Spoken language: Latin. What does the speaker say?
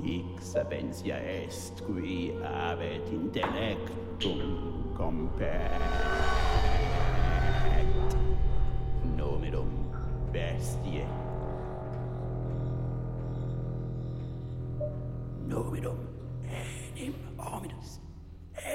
Sapientia est qui habet intellectum compet nominum bestiae nominum enim hominis